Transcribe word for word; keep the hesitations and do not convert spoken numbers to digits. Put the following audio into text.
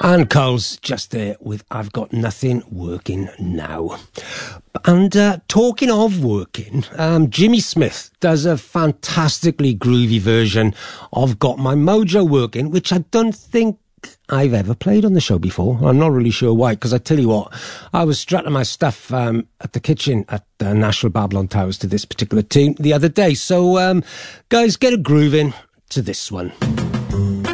And Cole's just there with I've Got Nothing Working Now. And uh, talking of working, um, Jimmy Smith does a fantastically groovy version of Got My Mojo Working, which I don't think I've ever played on the show before. I'm not really sure why, because I tell you what, I was strutting my stuff um, at the kitchen at the National Babylon Towers to this particular tune the other day. So, um, guys, get a groove in to this one.